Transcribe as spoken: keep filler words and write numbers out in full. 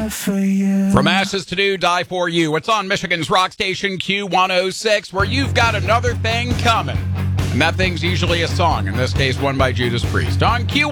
for you. From Ashes to Do, Die For You. It's on Michigan's rock station Q one oh six, where you've got another thing coming. And that thing's usually a song, in this case one by Judas Priest. On Q